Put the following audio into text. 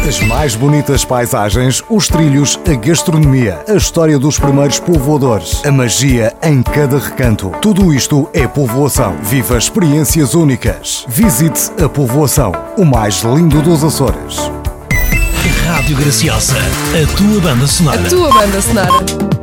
As mais bonitas paisagens, os trilhos, a gastronomia, a história dos primeiros povoadores, a magia em cada recanto. Tudo isto é povoação. Viva experiências únicas. Visite a povoação, o mais lindo dos Açores. Rádio Graciosa, a tua banda sonora. A tua banda sonora.